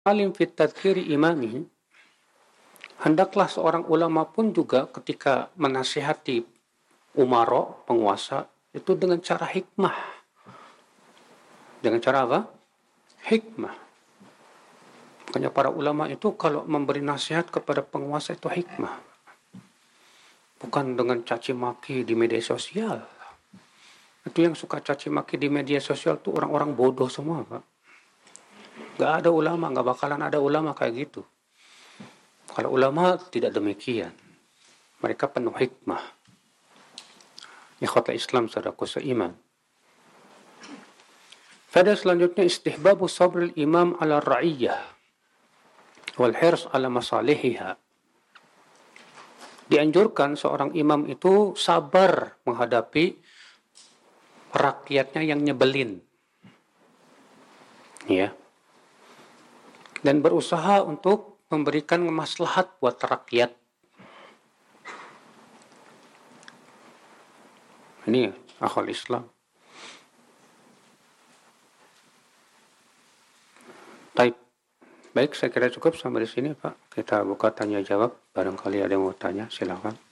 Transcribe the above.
alim fit tadhkiri imamihi, hendaklah seorang ulama pun juga ketika menasihati umara, penguasa, itu dengan cara hikmah. Dengan cara apa? Hikmah. Makanya para ulama itu kalau memberi nasihat kepada penguasa itu hikmah. Bukan dengan caci maki di media sosial. Itu yang suka caci maki di media sosial itu orang-orang bodoh semua, Pak. Gak ada ulama, gak bakalan ada ulama kayak gitu. Kalau ulama tidak demikian. Mereka penuh hikmah. Ikhwatul Islam saudaraku seiman. Faedah selanjutnya istihbabu sabril imam ala ra'iyah wal hirs ala masalihiha. Dianjurkan seorang imam itu sabar menghadapi rakyatnya yang nyebelin. Ya. Dan berusaha untuk memberikan maslahat buat rakyat. Ini akhwal Islam. Baik, saya kira cukup sampai di sini, Pak. Kita buka tanya jawab. Barangkali ada yang mau tanya, silakan.